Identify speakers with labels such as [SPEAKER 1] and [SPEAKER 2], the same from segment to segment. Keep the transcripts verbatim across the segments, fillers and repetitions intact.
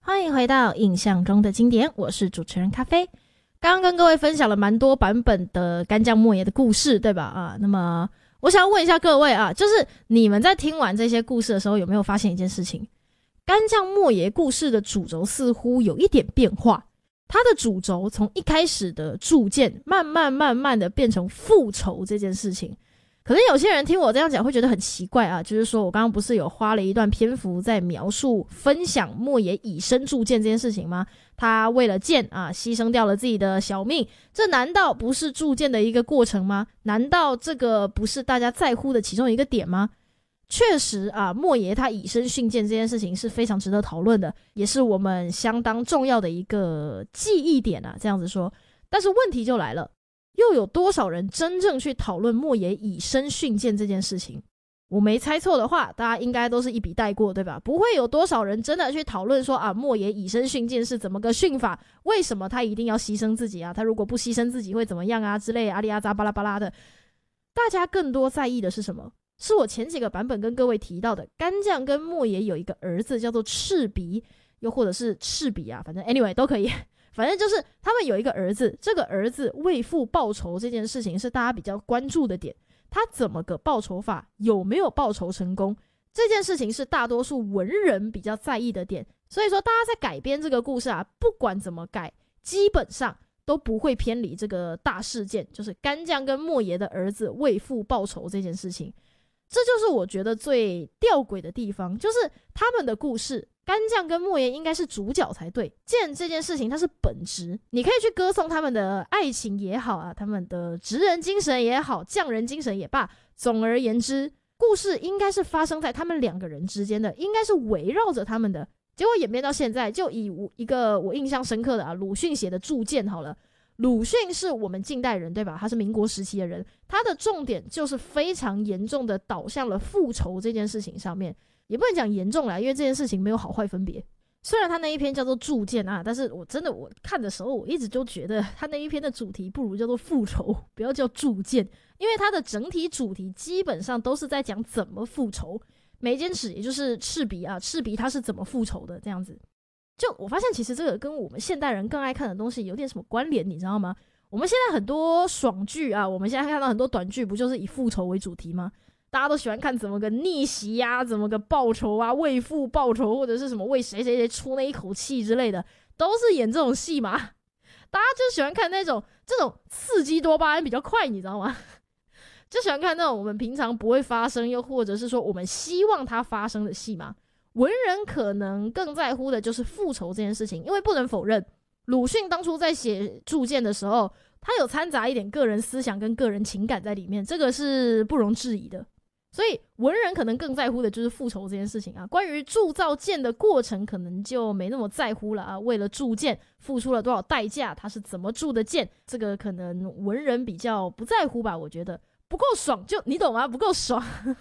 [SPEAKER 1] 欢迎回到印象中的经典，我是主持人咖啡。刚刚跟各位分享了蛮多版本的干将莫邪的故事，对吧？啊，那么我想要问一下各位啊，就是你们在听完这些故事的时候，有没有发现一件事情？干将莫邪故事的主轴似乎有一点变化，它的主轴从一开始的铸剑，慢慢慢慢的变成复仇这件事情。可能有些人听我这样讲会觉得很奇怪啊，就是说我刚刚不是有花了一段篇幅在描述分享莫邪以身铸剑这件事情吗？他为了剑啊牺牲掉了自己的小命，这难道不是铸剑的一个过程吗？难道这个不是大家在乎的其中一个点吗？确实啊，莫邪他以身殉剑这件事情是非常值得讨论的，也是我们相当重要的一个记忆点啊，这样子说。但是问题就来了，又有多少人真正去讨论莫邪以身殉剑这件事情？我没猜错的话，大家应该都是一笔带过，对吧？不会有多少人真的去讨论说啊，莫邪以身殉剑是怎么个殉法？为什么他一定要牺牲自己啊？他如果不牺牲自己会怎么样啊？之类阿里阿扎巴拉巴拉的。大家更多在意的是什么？是我前几个版本跟各位提到的，干将跟莫邪有一个儿子叫做赤鼻，又或者是赤鼻啊，反正 anyway 都可以。反正就是他们有一个儿子，这个儿子为父报仇这件事情是大家比较关注的点。他怎么个报仇法？有没有报仇成功？这件事情是大多数文人比较在意的点。所以说大家在改编这个故事啊，不管怎么改，基本上都不会偏离这个大事件，就是干将跟莫邪的儿子为父报仇这件事情。这就是我觉得最吊诡的地方，就是他们的故事干将跟莫邪应该是主角才对，剑这件事情它是本质，你可以去歌颂他们的爱情也好啊，他们的职人精神也好，匠人精神也罢，总而言之，故事应该是发生在他们两个人之间的，应该是围绕着他们的。结果演变到现在，就以一个我印象深刻的啊，鲁迅写的铸剑好了。鲁迅是我们近代人对吧？他是民国时期的人，他的重点就是非常严重的导向了复仇这件事情上面，也不能讲严重啦，因为这件事情没有好坏分别。虽然他那一篇叫做铸剑啊，但是我真的我看的时候，我一直就觉得他那一篇的主题不如叫做复仇，不要叫铸剑，因为他的整体主题基本上都是在讲怎么复仇。眉间尺也就是赤鼻啊，赤鼻他是怎么复仇的这样子。就我发现其实这个跟我们现代人更爱看的东西有点什么关联，你知道吗？我们现在很多爽剧啊，我们现在看到很多短剧不就是以复仇为主题吗？大家都喜欢看怎么个逆袭啊，怎么个报仇啊，为父报仇，或者是什么为谁谁谁出那一口气之类的，都是演这种戏嘛。大家就喜欢看那种这种刺激多巴胺比较快，你知道吗？就喜欢看那种我们平常不会发生，又或者是说我们希望它发生的戏嘛。文人可能更在乎的就是复仇这件事情，因为不能否认，鲁迅当初在写铸剑的时候，他有掺杂一点个人思想跟个人情感在里面，这个是不容置疑的。所以文人可能更在乎的就是复仇这件事情啊。关于铸造剑的过程，可能就没那么在乎了啊。为了铸剑付出了多少代价，他是怎么铸的剑，这个可能文人比较不在乎吧。我觉得不够爽，就你懂吗？不够爽。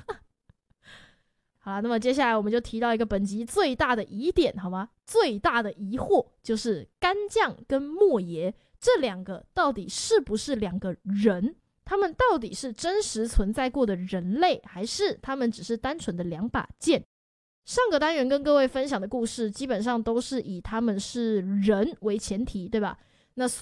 [SPEAKER 1] 好啦，那么接下来我们就提到一个本集最大的疑点，好吗？最大的疑惑就是干将跟莫邪这两个到底是不是两个人？他们到底是真实存在过的人类，还是他们只是单纯的两把剑？上个单元跟各位分享的故事基本上都是以他们是人为前提，对吧？